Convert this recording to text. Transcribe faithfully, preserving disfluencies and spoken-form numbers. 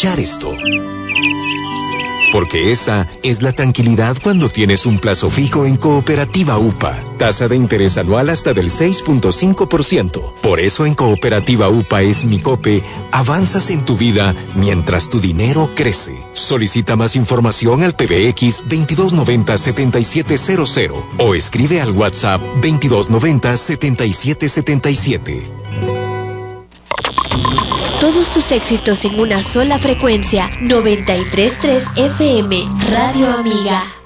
escuchar esto. Porque esa es la tranquilidad cuando tienes un plazo fijo en Cooperativa U P A. Tasa de interés anual hasta del seis punto cinco por ciento. Por eso en Cooperativa U P A es Mi Cope, avanzas en tu vida mientras tu dinero crece. Solicita más información al P B X veintidós noventa setenta y siete cero cero o escribe al WhatsApp veintidós noventa setenta y siete setenta y siete. Todos tus éxitos en una sola frecuencia. noventa y tres punto tres F M, Radio Amiga.